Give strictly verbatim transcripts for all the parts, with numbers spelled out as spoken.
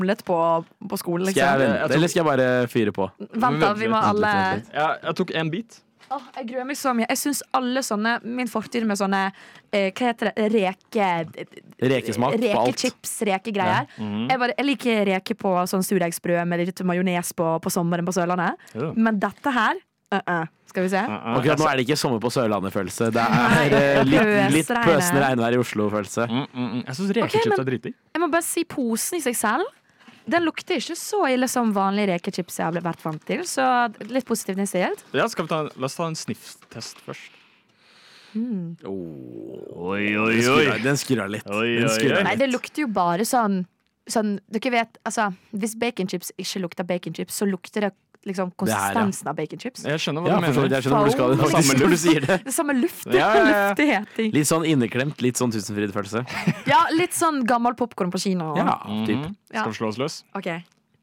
samlet på, på skolen, liksom. Skal jeg vente, eller skal jeg bare fyre på? Vent da, vi må alle... Ja, jeg tok en bit. Åh, jeg gruer meg så mye. Jeg synes alle sånne, min fortid med sånne, eh, hva heter det, reke... Rekesmak på alt. Rekechips, rekegreier. Ja. Mm. Jeg, bare, jeg liker reke på sånn surdegsbrød med litt majones på, på sommeren på Sørlandet. Ja. Men dette her, uh-uh. Skal vi se? Akkurat nå er det ikke sommer på Sørlandet-følelse. Det er eh, litt, litt pøsende regnvær i Oslo-følelse. Mm, mm, mm. Jeg synes rekechips Ok, men- er drittig. Jeg må bare si posen i seg selv. Den lukter ikke så ille som vanlige rekechips jeg har vært vant til. Så litt positivt innstilt. Ja, skal vi ta, la oss ta en sniff-test først. Mm. Oh. Oi, oi, Den oi. skurrer- Den skurrer litt. Oi, Den oi, skurrer oi. Nei, litt. det lukter jo bare sånn, sånn dere vet, altså, hvis baconchips ikke lukter baconchips, så lukter det liksom Det her, ja. konsistensen av baconchips. Jeg skjønner hva Ja, du for så vidt. mener. Jeg skjønner hvor du skal Foam. faktisk, når du sier det. Det er samme luft, Ja, ja, ja. luftighet i. Litt sånn inneklemt, litt sånn tusenfryd-følelse. Ja, litt sånn gammel popcorn på kino. Ja, Mhm. typ. Ja. Skal vi slå oss løs? Ok.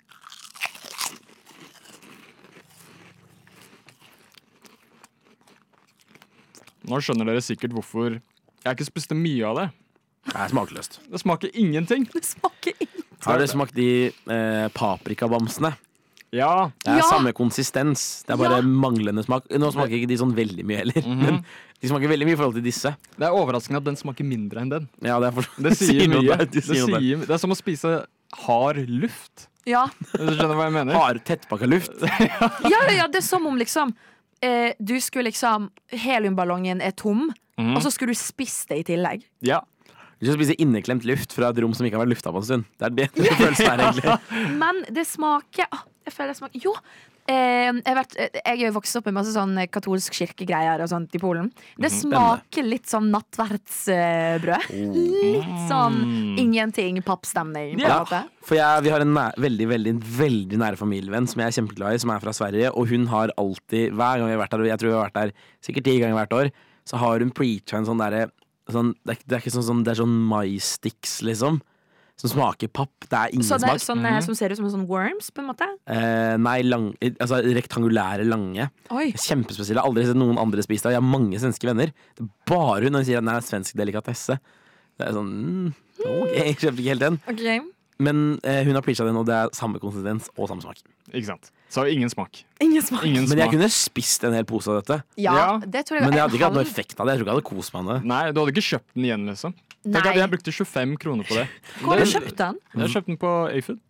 Nå skjønner dere sikkert hvorfor jeg ikke spiste mye av det. Det er smakløst. Det smaker ingenting. Det smaker ikke. Har dere smakt de eh, paprikabamsene? Ja. Det er Ja. samme konsistens. Det er bare Ja. manglende smak. Nå smaker ikke de sånn veldig mye heller, men de smaker veldig mye i forhold til disse. Det er overraskende at den smaker mindre enn den. Ja, det er, for... Det sier noe mye. der, Det, det sier noe der. sier, det er som å spise hard luft. Ja. Du skjønner hva jeg mener? Hard, tettpakka luft. Ja, ja, ja, det er som om liksom eh, du skulle liksom heliumballongen er tom, Mhm. og så skulle du spist det i tillegg. Ja. Du skal spise inneklemt luft fra et rom som ikke har vært lufta på en stund. Det er det det føles her, egentlig. Men det smaker ah, Jeg føler det smaker Jo! Eh, jeg, har vært, eh, jeg er jo vokst opp med masse sånn katolsk kirkegreier og sånt i Polen. Det smaker litt sånn nattverdsbrød. Litt sånn ingenting pappstemning, på en Ja, måte. for jeg, vi har en nær, veldig, veldig, veldig nære familievenn som jeg er kjempeglad i, som er fra Sverige, og hun har alltid, hver gang vi har vært der, og jeg tror vi har vært der sikkert ti ganger hvert år, så har hun preacha en sånn derre sånn, det, er, det er ikke sånn, sånn, det er sånn maissticks, liksom. Som smaker papp. Det er ingen Så det er smak. sånn, eh, som ser ut som en sånn worms, på en måte. Eh, nei, lang, altså rektangulære, lange. Oi. Kjempespesielle. Jeg har aldri sett noen andre spise det. Jeg har mange svenske venner. Det er bare hun når hun sier at den er svensk delikatesse. Det er sånn mm, OK, jeg kjøper ikke helt den. Okay. Men eh, hun har preacha den, og det er samme konsistens og samme smak. Ikke sant. Så ingen smak. Ingen smak. Ingen Men jeg smak. kunne spist en hel pose av dette. Ja, Ja. det tror jeg Men jeg en hadde ikke hatt noe halv- effekt av det. Jeg tror ikke jeg hadde kost meg med det. Nei, du hadde ikke kjøpt den igjen, liksom. Tenk Nei. at jeg brukte tjuefem kroner på det. Hvor har du kjøpt den? Jeg kjøpte den på A-Food.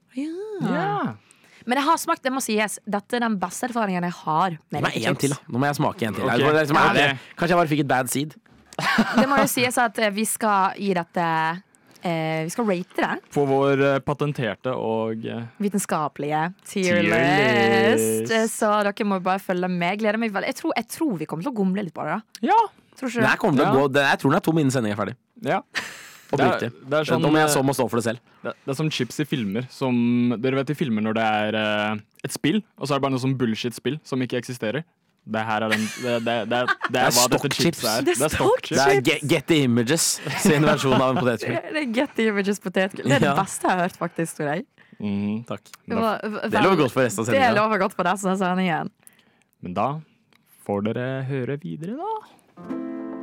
Ja. Men jeg har smakt, det må sies, dette er den beste erfaringen jeg har Gi med meg en til, da. Nå må jeg smake en til. Ok. Jeg tror det er liksom, Ja, ok, det- Kanskje jeg bare fikk et bad seed. Det må jo sies at eh, vi skal gi dette eh, Vi skal rate det På vår eh, patenterte og eh, vitenskapelige Tier tierlist. list. Så dere må bare følge med. Gleder meg veldig. Jeg tror, jeg tror vi kommer til å gomle litt på det. da Ja. Tror ikke Den her du? kommer til å Ja. gå, den, jeg tror den er tom innen sending er ferdig. ja. Og Det er- bruktig. det er sånn, Nå må jeg eh, så må stå for det selv. Det, det er som chips i filmer. Som, dere vet i filmer når det er eh, et spill, og så er det bare noe sånn bullshit-spill som ikke eksisterer. Det her er den Det, det, det, det, det er hva dette stock chips chips. er. Det er stock Det er Get, get the Images sin versjon av en potetgull. Det er Get the Images potetgull. Det er det Ja. beste jeg har hørt, faktisk. Tror jeg. Mhm. Takk. Det, var, Det lover godt for resten av Det sendinga. lover godt for resten av sendingen. Men da får dere høre videre, da.